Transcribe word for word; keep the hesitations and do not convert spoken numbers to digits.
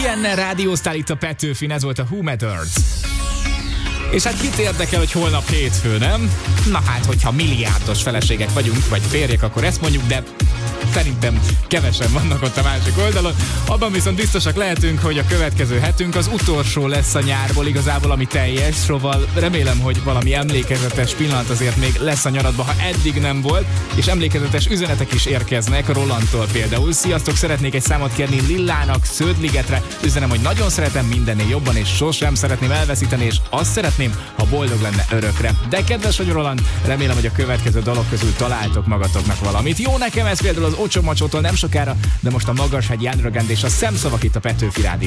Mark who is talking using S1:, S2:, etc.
S1: Ilyennel rádióztál itt a Petőfin, ez volt a Who Matters. És hát kit érdekel, hogy holnap hétfő, nem? Na hát, hogyha milliárdos feleségek vagyunk, vagy férjek, akkor ezt mondjuk, de szerintem kevesen vannak ott a másik oldalon. Abban viszont biztosak lehetünk, hogy a következő hetünk az utolsó lesz a nyárból igazából, ami teljes, szóval remélem, hogy valami emlékezetes pillanat azért még lesz a nyaradban, ha eddig nem volt, és emlékezetes üzenetek is érkeznek Rolandtól például. Sziasztok, szeretnék egy számot kérni Lillának Sződligetre. Üzenem, hogy nagyon szeretem mindennél jobban, és sosem szeretném elveszíteni, és azt szeretném, ha boldog lenne örökre. De kedves vagy Roland, remélem, hogy a következő dalok közül találtok magatoknak valamit. Jó, nekem ez például az Ocsomacsótól nem sokára, de most a Magashegy Jándrogend és a Szemszavak itt a Petőfi Rádió.